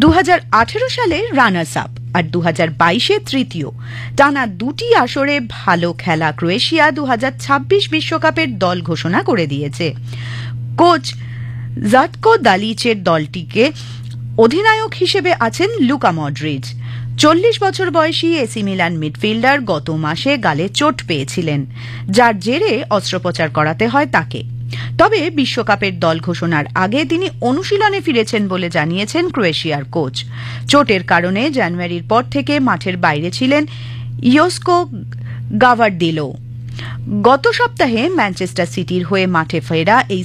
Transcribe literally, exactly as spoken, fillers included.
দু হাজার আঠেরো সালে রানার্স আপ আর দু হাজার বাইশে তৃতীয়। টানা দুটি আসরে ভালো খেলা ক্রোয়েশিয়া দু হাজার ছাব্বিশ বিশ্বকাপের দল ঘোষণা করে দিয়েছে। কোচ জাতকো দালিচের দলটিকে অধিনায়ক হিসেবে আছেন লুকা মডরিচ। চল্লিশ বছর বয়সী এসি মিলান মিডফিল্ডার গত মাসে গালে চোট পেয়েছিলেন, যার জেরে অস্ত্রোপচার করাতে হয় তাকে। তবে বিশ্বকাপের দল ঘোষণার আগে তিনি অনুশীলনে ফিরেছেন বলে জানিয়েছেন ক্রোয়েশিয়ার কোচ। চোটের কারণে জানুয়ারির পর থেকে মাঠের বাইরে ছিলেন ইয়োস্কো গাভার্দিলো। গত সপ্তাহে ম্যানচেস্টার সিটির হয়ে মাঠে ফেরা এই